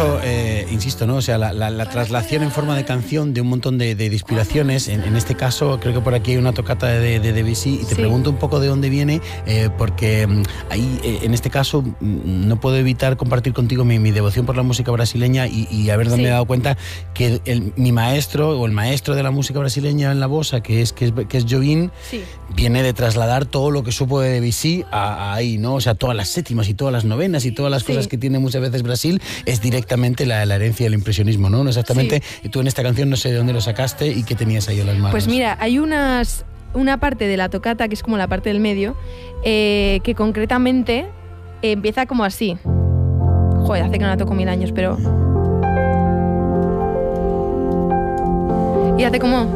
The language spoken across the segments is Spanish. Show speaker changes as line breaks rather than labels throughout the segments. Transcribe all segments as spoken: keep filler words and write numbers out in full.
caso, eh, insisto, ¿no? O sea, la, la, la traslación en forma de canción de un montón de, de inspiraciones. En, en este caso, creo que por aquí hay una tocata de, de Debussy y te sí. pregunto un poco de dónde viene, eh, porque ahí, eh, en este caso, no puedo evitar compartir contigo mi, mi devoción por la música brasileña y, y haberme sí. dado cuenta que el, mi maestro o el maestro de la música brasileña en la bossa, que es, que es, que es Jobim, sí. viene de trasladar todo lo que supo de Debussy a, a ahí, ¿no? O sea, todas las séptimas y todas las novenas y todas las sí. cosas que tiene muchas veces Brasil es directamente la, la herencia del impresionismo, ¿no? Exactamente. Sí. Y tú en esta canción no sé de dónde lo sacaste y qué tenías ahí en las manos.
Pues mira, hay unas una parte de la tocata que es como la parte del medio, eh, que concretamente eh, empieza como así. Joder, hace que no la toco mil años, pero... Y hace como...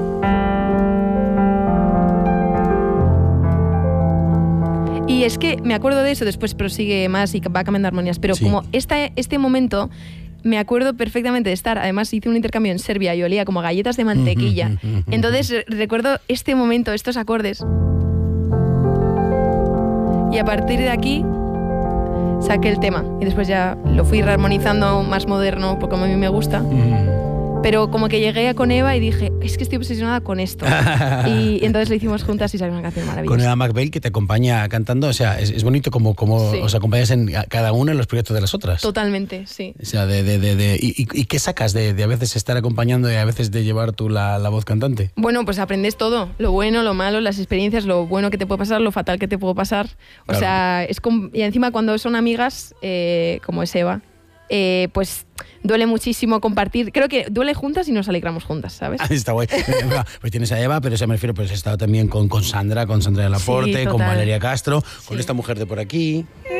Y es que me acuerdo de eso, después prosigue más y va cambiando armonías, pero sí. como esta, este momento me acuerdo perfectamente de estar, además hice un intercambio en Serbia y olía como galletas de mantequilla, entonces recuerdo este momento, estos acordes, y a partir de aquí saqué el tema y después ya lo fui rearmonizando más moderno, porque como a mí me gusta. Pero como que llegué con Eva y dije, es que estoy obsesionada con esto. Y entonces lo hicimos juntas y salió una canción maravillosa.
Con Eva McBail, que te acompaña cantando, o sea, es, es bonito como, como sí. os acompañas en cada una en los proyectos de las otras.
Totalmente, sí.
O sea, de, de, de, de y, y qué sacas de, de a veces estar acompañando y a veces de llevar tú la, la voz cantante?
Bueno, pues aprendes todo, lo bueno, lo malo, las experiencias, lo bueno que te puede pasar, lo fatal que te puede pasar. O claro. sea, es como, y encima cuando son amigas, eh, como es Eva, eh, pues... duele muchísimo compartir. Creo que duele juntas y nos alegramos juntas, ¿sabes?
Ah, está guay. Pues tienes a Eva, pero se me refiero, pues he estado también con, con Sandra, con Sandra de Laporte, sí, con Valeria Castro, sí. con esta mujer de por aquí.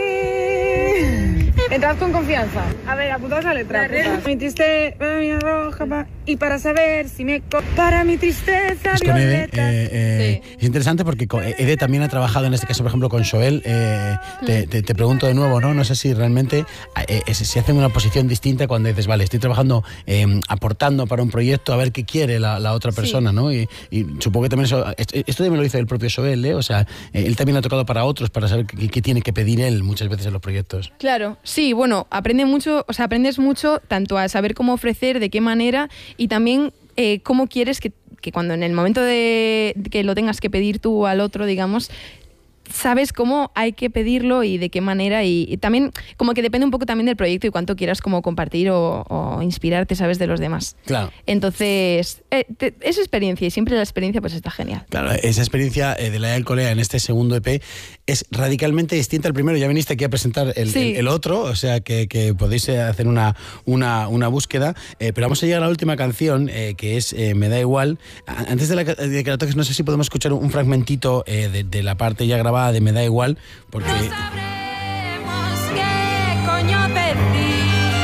Entrad con confianza. A ver, apuntaos a la letra. Mi tristeza, mi roja, pa, y para saber si me... Co para mi tristeza,
es con Ede, eh, eh, sí. Es interesante porque Ede también ha trabajado en este caso, por ejemplo, con Joel. Eh, te, te, te pregunto de nuevo, ¿no? No sé si realmente eh, se hace una posición distinta cuando dices, vale, estoy trabajando, eh, aportando para un proyecto, a ver qué quiere la, la otra persona, sí. ¿no? Y, y supongo que también eso... Esto también lo hizo el propio Joel, ¿eh? O sea, él también ha tocado para otros, para saber qué, qué tiene que pedir él muchas veces en los proyectos.
Claro, sí, bueno, aprende mucho, o sea, aprendes mucho tanto a saber cómo ofrecer, de qué manera y también eh, cómo quieres que, que cuando en el momento de que lo tengas que pedir tú al otro, digamos, sabes cómo hay que pedirlo y de qué manera y, y también como que depende un poco también del proyecto y cuánto quieras como compartir o, o inspirarte, sabes, de los demás.
Claro.
Entonces, eh, te, es experiencia y siempre la experiencia pues está genial.
Claro, esa experiencia eh, de la del Colea en este segundo E P es radicalmente distinta al primero. Ya viniste aquí a presentar el, sí. el, el otro, o sea que, que podéis hacer una, una, una búsqueda, eh, pero vamos a llegar a la última canción eh, que es eh, Me da igual. Antes de, la, de que la toques, no sé si podemos escuchar un fragmentito eh, de, de la parte ya grabada de Me da igual, porque...
No sabremos qué coño decir.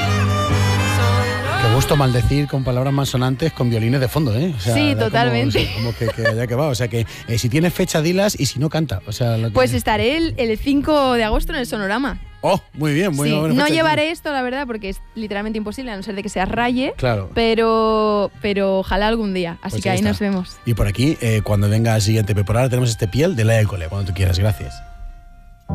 Qué gusto maldecir con palabras malsonantes con violines de fondo, ¿eh? O sea,
sí, totalmente.
Como, como que, que ya que va, o sea que eh, si tienes fecha dilas y si no canta, o sea... Lo que...
Pues estaré el, el cinco de agosto en el Sonorama.
Oh, muy bien, muy
sí,
bien.
No llevaré esto, la verdad, porque es literalmente imposible, a no ser de que sea raye.
Claro.
Pero, pero ojalá algún día. Así pues que ahí está. Nos vemos.
Y por aquí, eh, cuando venga el siguiente temporada, tenemos este piel de la del Cole, cuando tú quieras. Gracias.